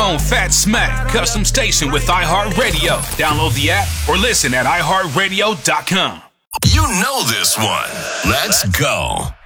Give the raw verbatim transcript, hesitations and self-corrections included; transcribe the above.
own Fat Smack custom station with iHeartRadio. Download the app or listen at i heart radio dot com. You know this one. Let's go.